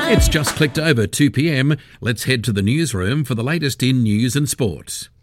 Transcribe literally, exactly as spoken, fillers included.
It's just clicked over two p m. Let's head to the newsroom for the latest in news and sports.